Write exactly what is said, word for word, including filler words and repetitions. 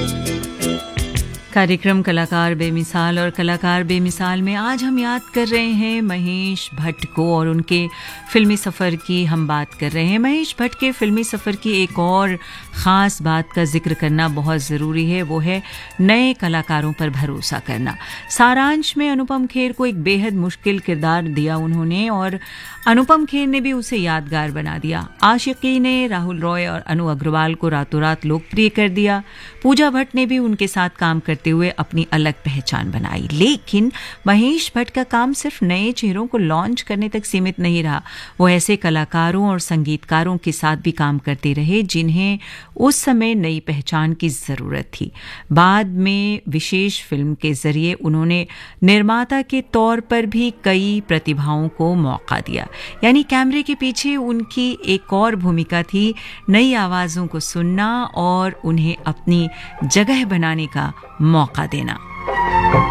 कार्यक्रम कलाकार बेमिसाल और कलाकार बेमिसाल में आज हम याद कर रहे हैं महेश भट्ट को और उनके फिल्मी सफ़र की हम बात कर रहे हैं। महेश भट्ट के फिल्मी सफ़र की एक और ख़ास बात का जिक्र करना बहुत ज़रूरी है, वो है नए कलाकारों पर भरोसा करना। सारांश में अनुपम खेर को एक बेहद मुश्किल किरदार दिया उन्होंने और अनुपम खेर ने भी उसे यादगार बना दिया। आशिकी ने राहुल रॉय और अनु अग्रवाल को रातों रात लोकप्रिय कर दिया। पूजा भट्ट ने भी उनके साथ काम करते हुए अपनी अलग पहचान बनाई। लेकिन महेश भट्ट का काम सिर्फ नए चेहरों को लॉन्च करने तक सीमित नहीं रहा। वो ऐसे कलाकारों और संगीतकारों के साथ भी काम करते रहे जिन्हें उस समय नई पहचान की जरूरत थी। बाद में विशेष फिल्म के जरिए उन्होंने निर्माता के तौर पर भी कई प्रतिभाओं को मौका दिया। यानी कैमरे के पीछे उनकी एक और भूमिका थी, नई आवाजों को सुनना और उन्हें अपनी जगह बनाने का मौका देना।